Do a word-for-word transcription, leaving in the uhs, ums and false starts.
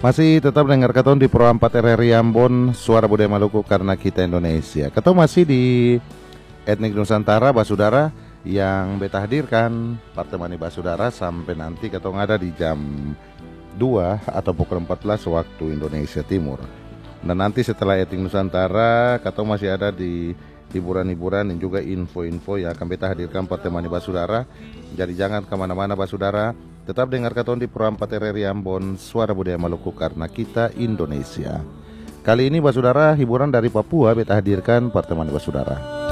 Masih tetap dengar katon di Pro empat R R I Ambon, Suara Budaya Maluku karena kita Indonesia. Katon masih di Etnik Nusantara Basudara yang beta hadirkan Partemani Basudara sampai nanti katon ada di jam dua atau pukul empat belas waktu Indonesia Timur. Dan nanti setelah Etnik Nusantara katon masih ada di hiburan-hiburan dan juga info-info yang akan beta hadirkan Partemani Basudara. Jadi jangan kemana-mana Basudara. Tetap dengar katon di Pro empat R R I Ambon, Suara Budaya Maluku karena kita Indonesia. Kali ini Basudara hiburan dari Papua beta hadirkan Partemani Basudara.